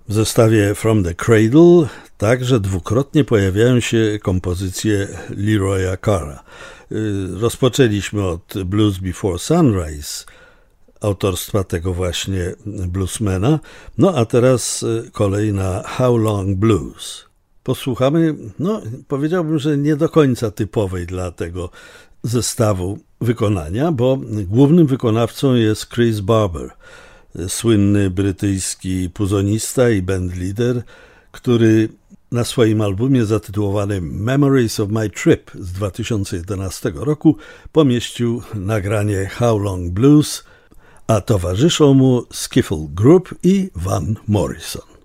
W zestawie From the Cradle także dwukrotnie pojawiają się kompozycje Leroya Carra. Rozpoczęliśmy od Blues Before Sunrise, autorstwa tego właśnie bluesmana, no a teraz kolej na How Long Blues. Posłuchamy, powiedziałbym, że nie do końca typowej dla tego zestawu wykonania, bo głównym wykonawcą jest Chris Barber, słynny brytyjski puzonista i bandleader, który na swoim albumie zatytułowanym Memories of My Trip z 2011 roku pomieścił nagranie How Long Blues, a towarzyszą mu Skiffle Group i Van Morrison.